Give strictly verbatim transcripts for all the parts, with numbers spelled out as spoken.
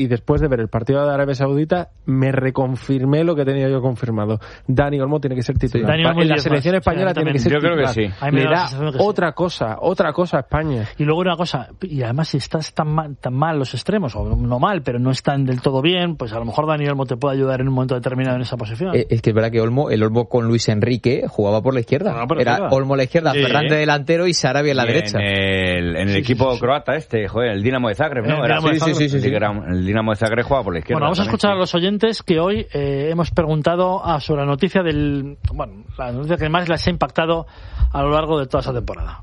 y después de ver el partido de Arabia Saudita me reconfirmé lo que tenía yo confirmado. Dani Olmo tiene que ser titular. Sí. En la selección española tiene que ser yo titular. Creo que sí. Le da otra cosa, otra cosa a España. Y luego una cosa, y además si estás tan mal, tan mal los extremos, o no mal, pero no están del todo bien, pues a lo mejor Dani Olmo te puede ayudar en un momento determinado en esa posición. Eh, es que es verdad que Olmo, el Olmo con Luis Enrique jugaba por la izquierda. No, por la Era izquierda. Olmo a la izquierda, Sí. Fernández delantero y Sarabia en la Y derecha. En el, en el Sí, equipo sí, sí. croata este, joder, el Dinamo de Zagreb, ¿no? El Era Dinamo de así. Zagreb. Sí, sí, sí, sí. El Dinamo- El Dinamo de Zagreb juega por la izquierda. Bueno, vamos a también, escuchar sí. a los oyentes que hoy eh, hemos preguntado a, sobre la noticia del, bueno, la noticia que más les ha impactado a lo largo de toda esa temporada.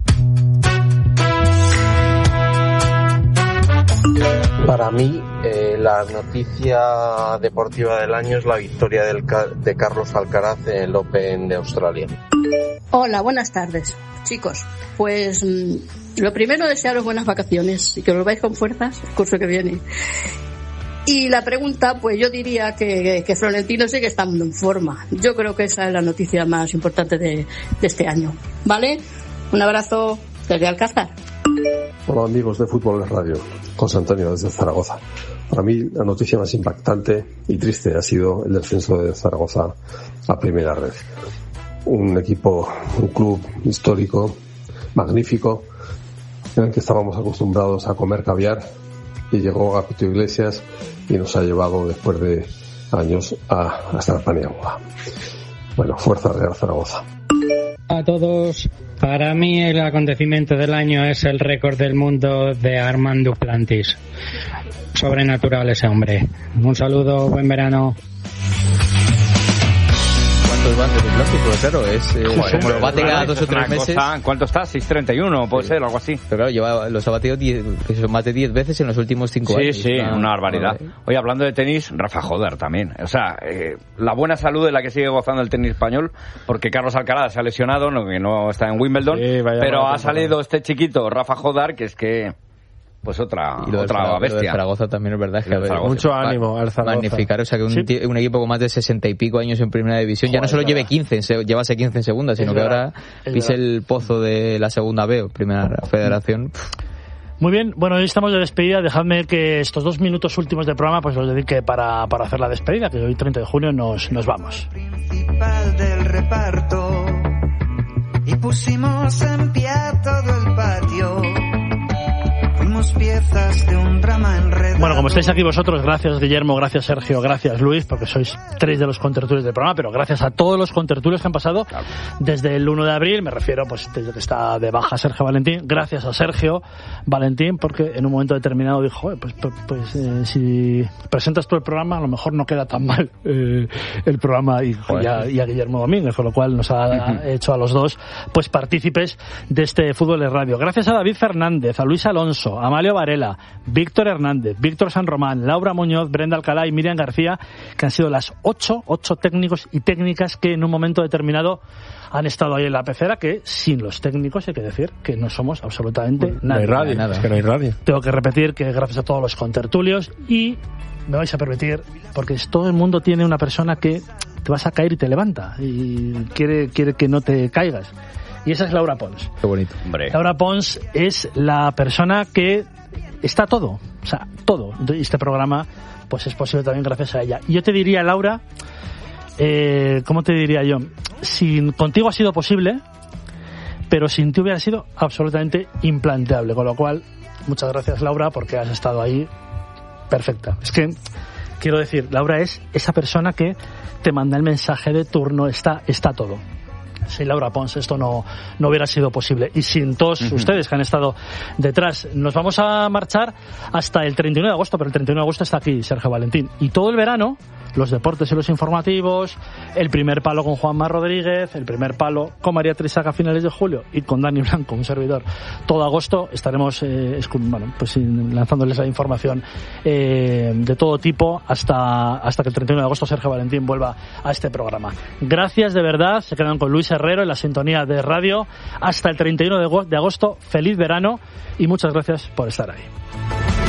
Para mí, eh, la noticia deportiva del año es la victoria del, de Carlos Alcaraz en el Open de Australia. Hola, buenas tardes, chicos. Pues mmm, lo primero, desearos buenas vacaciones y que os vais con fuerzas el curso que viene. Y la pregunta, pues yo diría que, que Florentino sigue estando en forma. Yo creo que esa es la noticia más importante de, de este año. ¿Vale? Un abrazo desde Alcázar. Hola amigos de Fútbol Radio, José Antonio desde Zaragoza. Para mí la noticia más impactante y triste ha sido el descenso de Zaragoza a Primera Red. Un equipo, un club histórico, magnífico, en el que estábamos acostumbrados a comer caviar, y llegó Agapito Iglesias y nos ha llevado después de años a, a estar Paniagua. Bueno, fuerza Real Zaragoza. A todos, para mí el acontecimiento del año es el récord del mundo de Armand Duplantis. Sobrenatural ese hombre. Un saludo, buen verano. ¿Cuántos van de Duplantis? Pues claro, es, eh, Joder, como lo bate es cada una dos o tres meses. cosa- ¿Cuánto está? seis treinta y uno, puede Sí. ser, algo así. Pero claro, lleva, los ha batido diez, que son más de diez veces en los últimos cinco Sí, años. sí, Una- una barbaridad. una- Oye, hablando de tenis, Rafa Joder también. O sea, eh, la buena salud de la que sigue gozando el tenis español, porque Carlos Alcaraz se ha lesionado, no, que no está en Wimbledon, Sí, vaya pero mala ha temporada. salido este chiquito, Rafa Joder, que es que, pues otra, Y lo de otra Zaragoza- lo de bestia. Zaragoza también es verdad. Es Lo que de a ver, Zaragoza. Mucho ánimo al Zaragoza. magnificar, o sea, que un, Sí. ti- un equipo con más de sesenta y pico años en primera división ya no solo Joder, lleve verdad. quince, en se- llevase quince en segunda, sino Es que verdad, ahora es pise verdad. el pozo de la segunda B, o primera federación. Muy bien, bueno, hoy estamos de despedida. Dejadme que estos dos minutos últimos del programa pues los dedique para, para hacer la despedida, que hoy treinta de junio nos, nos vamos. Principal del reparto y pusimos en pie todo el patio. Fuimos piezas de un drama enredado. Bueno, como estáis aquí vosotros, gracias Guillermo, gracias Sergio, gracias Luis, porque sois tres de los contertulios del programa, pero gracias a todos los contertulios que han pasado desde el uno de abril, me refiero pues desde que está de baja Sergio Valentín, gracias a Sergio Valentín, porque en un momento determinado dijo, "Joder, pues, pues, pues, eh, si presentas tú el programa, a lo mejor no queda tan mal eh, el programa", y, y, a, y a Guillermo Domínguez, con lo cual nos ha uh-huh. hecho a los dos pues partícipes de este Fútbol de Radio. Gracias a David Fernández, a Luis Alonso, a Amalio Varela, Víctor Hernández, Víctor San Román, Laura Muñoz, Brenda Alcalá y Miriam García, que han sido las ocho, ocho técnicos y técnicas que en un momento determinado han estado ahí en la pecera, que sin los técnicos hay que decir que no somos absolutamente Bueno, nadie. No hay radio, nada. es que no hay radio. Tengo que repetir que gracias a todos los contertulios, y me vais a permitir, porque todo el mundo tiene una persona que te vas a caer y te levanta y quiere, quiere que no te caigas. Y esa es Laura Pons. Qué bonito. Hombre. Laura Pons es la persona que está todo, o sea, todo. Y este programa pues es posible también gracias a ella. Y yo te diría, Laura, eh, ¿cómo te diría yo? Sin, contigo ha sido posible, pero sin ti hubiera sido absolutamente implanteable. Con lo cual, muchas gracias, Laura, porque has estado ahí perfecta. Es que, quiero decir, Laura es esa persona que te manda el mensaje de turno, está, está todo. Sin Laura Pons esto no, no hubiera sido posible, y sin todos uh-huh. ustedes que han estado detrás. Nos vamos a marchar hasta el treinta y uno de agosto, pero el treinta y uno de agosto está aquí Sergio Valentín, y todo el verano los deportes y los informativos, el primer palo con Juanma Rodríguez, el primer palo con María Trisaga a finales de julio y con Dani Blanco, un servidor, todo agosto estaremos eh, bueno, pues lanzándoles la información eh, de todo tipo hasta, hasta que el treinta y uno de agosto Sergio Valentín vuelva a este programa. Gracias de verdad, se quedan con Luis Herrero en la sintonía de radio hasta el treinta y uno de agosto. Feliz verano y muchas gracias por estar ahí.